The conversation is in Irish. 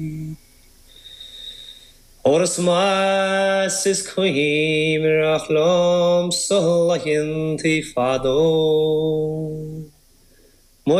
Oras mas is coim rachlom solachin ti fado.